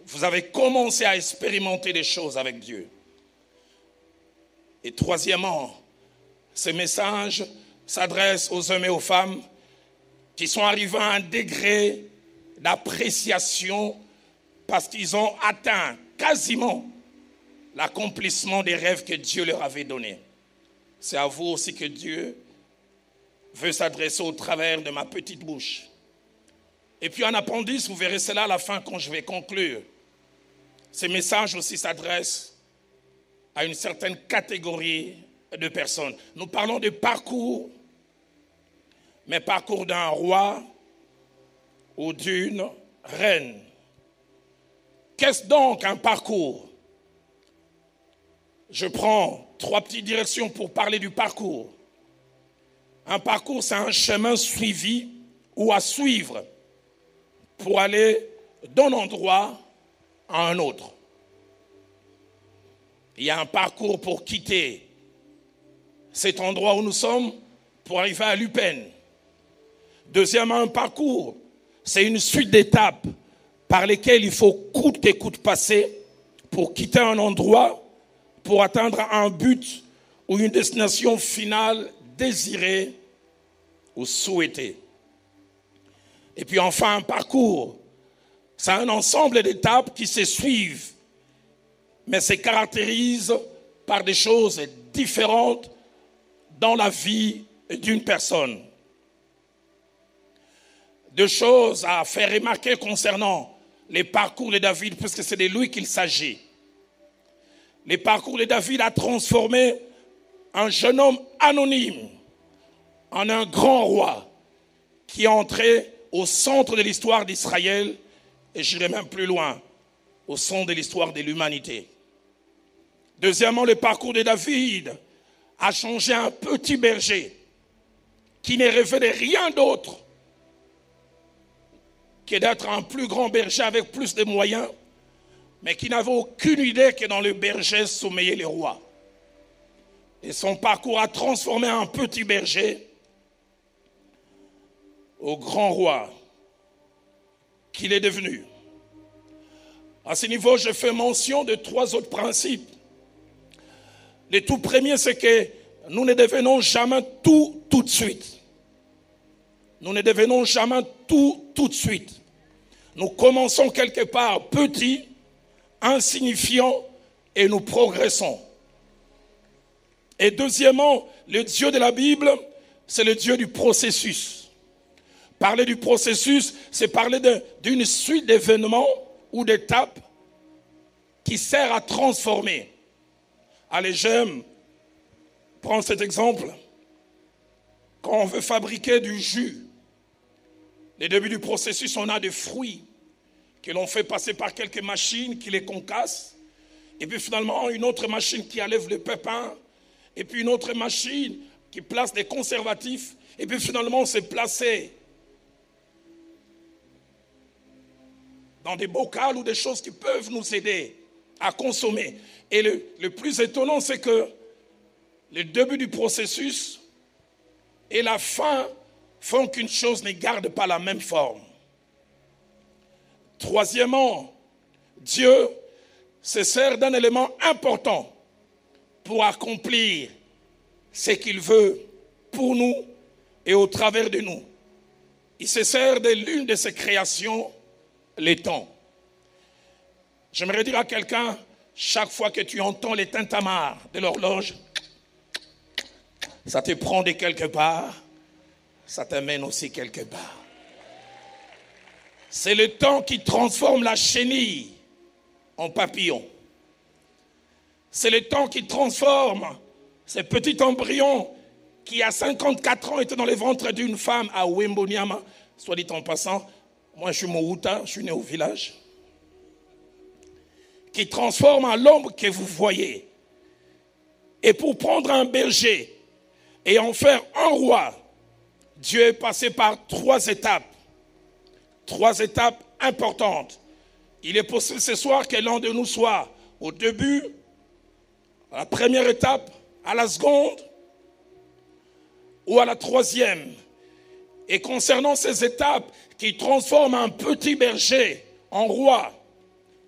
vous avez commencé à expérimenter des choses avec Dieu. Et troisièmement, ce message s'adresse aux hommes et aux femmes qui sont arrivés à un degré d'appréciation parce qu'ils ont atteint quasiment l'accomplissement des rêves que Dieu leur avait donnés. C'est à vous aussi que Dieu veut s'adresser au travers de ma petite bouche. Et puis en appendice, vous verrez cela à la fin quand je vais conclure. Ces messages aussi s'adressent à une certaine catégorie de personnes. Nous parlons de parcours, mais parcours d'un roi ou d'une reine. Qu'est-ce donc un parcours? Je prends 3 petites directions pour parler du parcours. Un parcours, c'est un chemin suivi ou à suivre pour aller d'un endroit à un autre. Il y a un parcours pour quitter cet endroit où nous sommes pour arriver à l'Upen. Deuxièmement, un parcours, c'est une suite d'étapes par lesquelles il faut coûte que coûte passer pour quitter un endroit, pour atteindre un but ou une destination finale désirée ou souhaitée. Et puis enfin, un parcours, c'est un ensemble d'étapes qui se suivent, mais se caractérisent par des choses différentes dans la vie d'une personne. 2 choses à faire remarquer concernant les parcours de David, puisque c'est de lui qu'il s'agit. Les parcours de David a transformé un jeune homme anonyme en un grand roi qui est entré au centre de l'histoire d'Israël, et j'irai même plus loin, au centre de l'histoire de l'humanité. Deuxièmement, le parcours de David a changé un petit berger qui ne rêvait de rien d'autre que d'être un plus grand berger avec plus de moyens, mais qui n'avait aucune idée que dans le berger sommeillait le roi. Et son parcours a transformé un petit berger au grand roi qu'il est devenu. À ce niveau, je fais mention de 3 autres principes. Le tout premier, c'est que nous ne devenons jamais tout de suite. Nous ne devenons jamais tout de suite. Nous commençons quelque part petit, insignifiant, et nous progressons. Et deuxièmement, le Dieu de la Bible, c'est le Dieu du processus. Parler du processus, c'est parler d'une suite d'événements ou d'étapes qui sert à transformer. Allez, j'aime prendre cet exemple. Quand on veut fabriquer du jus, au début du processus, on a des fruits que l'on fait passer par quelques machines qui les concassent. Et puis finalement, une autre machine qui enlève le pépin. Et puis une autre machine qui place des conservatifs. Et puis finalement, c'est placé dans des bocals ou des choses qui peuvent nous aider à consommer. Et le plus étonnant, c'est que le début du processus et la fin font qu'une chose ne garde pas la même forme. Troisièmement, Dieu se sert d'un élément important pour accomplir ce qu'il veut pour nous et au travers de nous. Il se sert de l'une de ses créations, le temps. J'aimerais dire à quelqu'un, chaque fois que tu entends les tintamars de l'horloge, ça te prend de quelque part, ça t'amène aussi quelque part. C'est le temps qui transforme la chenille en papillon. C'est le temps qui transforme ce petit embryon qui, à 54 ans, était dans le ventre d'une femme à Wemboniama. Soit dit en passant, moi je suis Mououta, je suis né au village. Qui transforme en l'homme que vous voyez. Et pour prendre un berger et en faire un roi, Dieu est passé par 3 étapes. 3 étapes importantes. Il est possible ce soir que l'un de nous soit au début, à la première étape, à la seconde ou à la 3e. Et concernant ces étapes qui transforment un petit berger en roi,